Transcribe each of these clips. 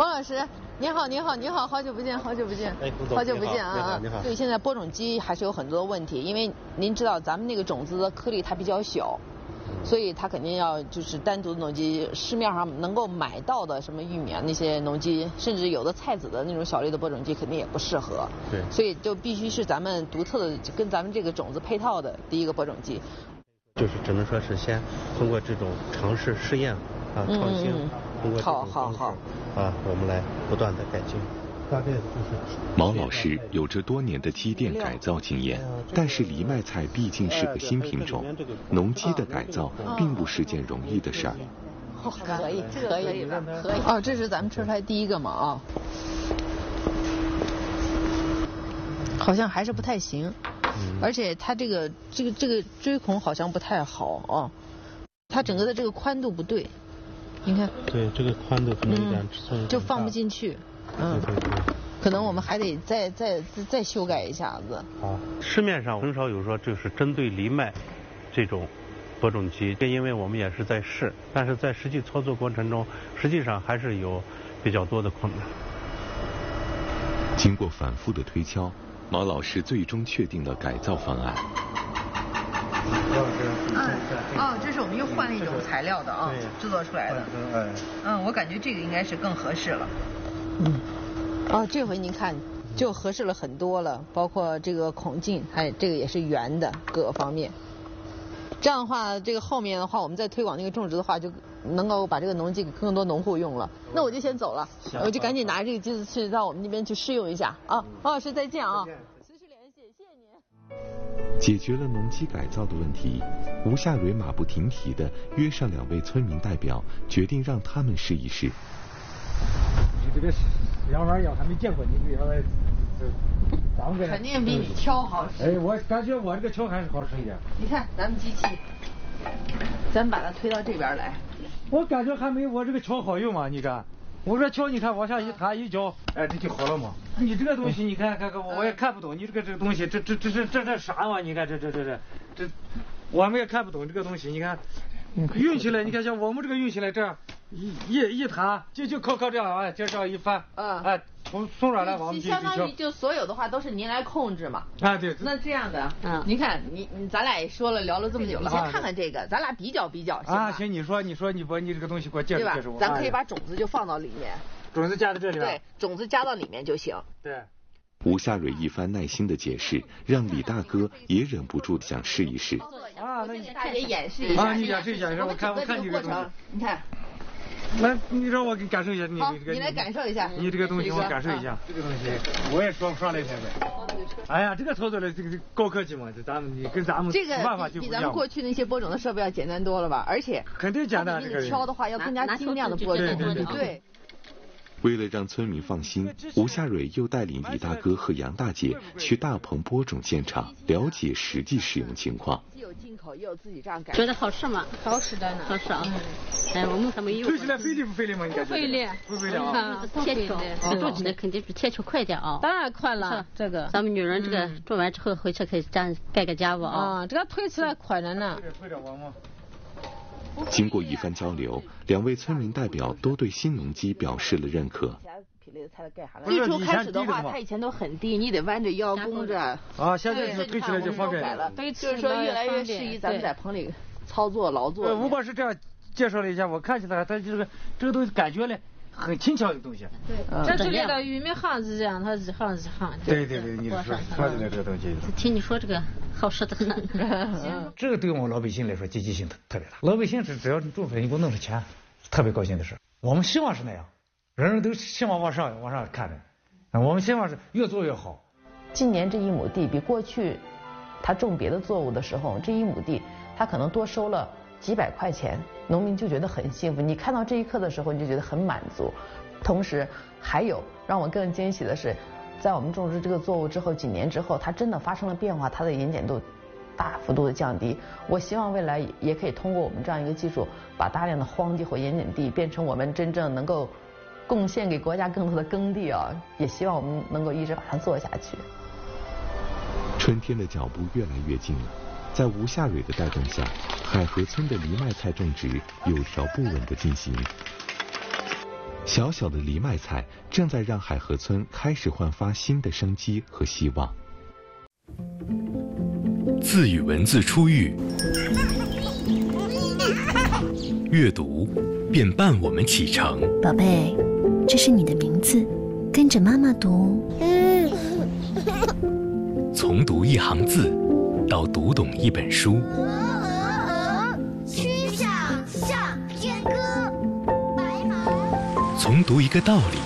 王老师，你好，你好，你好，好久不见，好久不见， 哎， 好久不见啊！ 你好。 对，现在播种机还是有很多的问题，因为您知道咱们那个种子的颗粒它比较小，所以它肯定要就是单独的农机，市面上能够买到的什么玉米啊那些农机，甚至有的菜籽的那种小粒的播种机肯定也不适合。 对。 所以就必须是咱们独特的跟咱们这个种子配套的第一个播种机。 就是只能说是先通过这种尝试试验啊创新，通过这种方式啊，我们来不断的改进。大概就是毛老师有着多年的积淀改造经验，但是藜麦菜毕竟是个新品种，农机的改造并不是件容易的事儿。 可以，可以，可以。哦，这是咱们吃出来第一个嘛啊，好像还是不太行。而且它这个锥孔好像不太好啊，它整个的这个宽度不对，你看。 对，这个宽度可能有点尺寸就放不进去。对。可能我们还得再修改一下子。 好，市面上很少有说就是针对藜麦这种播种机，因为我们也是在试，但是在实际操作过程中，实际上还是有比较多的困难。 经过反复的推敲，毛老师最终确定了改造方案。 这是我们又换了一种材料的啊，制作出来的。我感觉这个应该是更合适了。这回您看就合适了很多了，包括这个孔径，还有这个也是圆的，各个方面。这样的话，这个后面的话，我们再推广那个种植的话，就能够把这个农机给更多农户用了。那我就先走了，我就赶紧拿这个机子去到我们那边去试用一下啊。王老师再见啊。随时联系，谢谢您。 解决了农机改造的问题，吴夏蕊马不停蹄地约上2位村民代表，决定让他们试一试。 你这个两碗药还没见过，你这个咱们肯定比你挑好吃。 哎，我感觉我这个挑还是好吃一点。 你看咱们机器，咱把它推到这边来。 我感觉还没我这个挑好用嘛，你看。我说敲，你看往下一弹一搅，哎，这就好了嘛。你这个东西，你看我也看不懂，你这个东西，这啥嘛？你看这，我们也看不懂这个东西。你看，运起来，你看像我们这个运起来这样，一弹，就靠这样啊，就这样一翻，哎，松软了，我们相当于就所有的话都是您来控制嘛。 对。 那这样的，您看咱俩也说了聊了这么久了，先看看这个，咱俩比较行吧？ 行，你说你把你这个东西给我介绍介绍。 咱可以把种子就放到里面。 种子加在这里。 对，种子加到里面就行。 对。 吴夏蕊一番耐心的解释，让李大哥也忍不住想试一试。 那给大姐演示一下。 你演示一下，我看你这个东西。 你看。 来，你让我给感受一下你这个。 你来感受一下。 你这个东西我感受一下。这个东西我也说不上来现在。哎呀，这个操作的这个高科技嘛，你跟咱们这个办法就不一样。 比咱们过去那些播种的设备要简单多了吧？而且肯定简单。这个挑的话要更加精亮的播种。对。 为了让村民放心，吴夏蕊又带领李大哥和杨大姐去大棚播种现场，了解实际使用情况。 既有进口，也有自己这样改。 觉得好吃吗？ 好吃的呢。 好吃啊！我们还没有。 推起来费力不费力吗？你感觉？ 费力。 不费力啊？ 铁锹，种起来肯定比铁锹快点啊。 当然快了，这个。 咱们女人这个种完之后回去可以干个家务啊。 这个推起来快着呢。 经过一番交流，2位村民代表都对新农机表示了认可。 最初开始的话，它以前都很低，你得弯着腰弓着。 现在是推起来就方便了。就是说越来越适宜咱们在棚里操作劳作。 吴博士这样介绍了一下，我看起来它这个东西感觉呢很轻巧的东西。 对，像这里的玉米行是这样，它一行一行。 对，你说的这个东西。 听你说这个好吃的很。 这个对我们老百姓来说积极性特别大。老百姓只要种出来，你给我弄出钱，特别高兴的事。我们希望是那样，人人都希望往上看的。我们希望是越做越好。 今年这1亩地比过去他种别的作物的时候，这1亩地他可能多收了几百块钱，农民就觉得很幸福。你看到这一刻的时候，你就觉得很满足。同时还有让我更惊喜的是，在我们种植这个作物之后，几年之后，它真的发生了变化，它的盐碱度大幅度的降低。我希望未来也可以通过我们这样一个技术，把大量的荒地或盐碱地变成我们真正能够贡献给国家更多的耕地啊！也希望我们能够一直把它做下去。 春天的脚步越来越近了，在吴夏蕊的带动下，海河村的藜麦菜种植有条不紊地进行。 小小的藜麦菜正在让海河村开始焕发新的生机和希望。 字与文字初遇，阅读便伴我们启程。 宝贝，这是你的名字，跟着妈妈读。 从读一行字，到读懂一本书。 曲项向天歌，白马。 从读一个道理，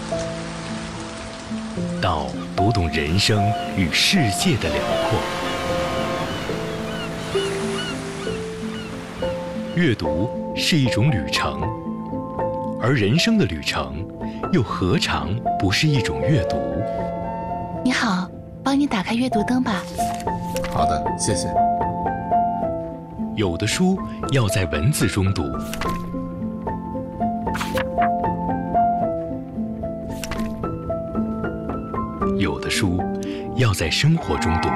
到读懂人生与世界的辽阔。阅读是一种旅程，而人生的旅程又何尝不是一种阅读？ 你好，帮你打开阅读灯吧。 好的，谢谢。 有的书要在文字中读，有的书要在生活中读。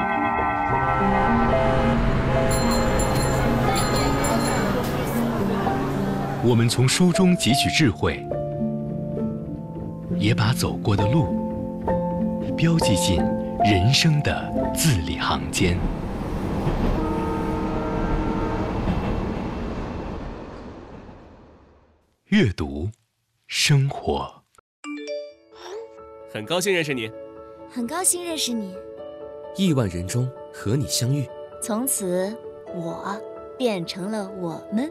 我们从书中汲取智慧，也把走过的路标记进人生的字里行间。阅读，生活。 很高兴认识你。 很高兴认识你。 亿万人中和你相遇。 从此，我变成了我们。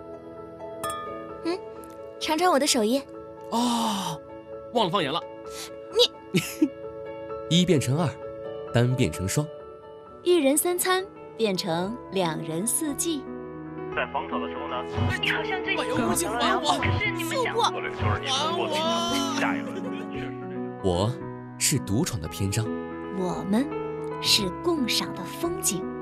尝尝我的手艺。 哦，忘了放盐了。 你一变成二，单变成双， 一人三餐变成两人四季。 在防守的时候呢， 你好像最近不行，还我！ 可是你们想过， 就是你通过下一轮确实我是独闯的篇章， 我们是共赏的风景。